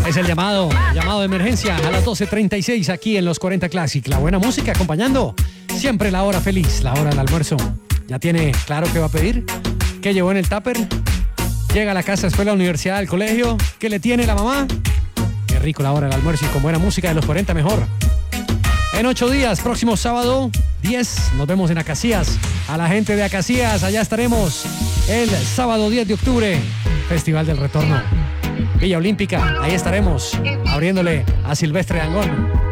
Es el llamado de emergencia a las 12:36 aquí en los 40 Classic. La buena música acompañando siempre la hora feliz, la hora del almuerzo. ¿Ya tiene claro qué va a pedir? ¿Qué llevó en el tupper? Llega a la casa, después de la universidad, al colegio. ¿Qué le tiene la mamá? Qué rico la hora del almuerzo y con buena música de los 40 mejor. En 8 días, próximo sábado 10, nos vemos en Acacías. A la gente de Acacías, allá estaremos el sábado 10 de octubre, Festival del Retorno. Villa Olímpica, ahí estaremos, abriéndole a Silvestre Dangond.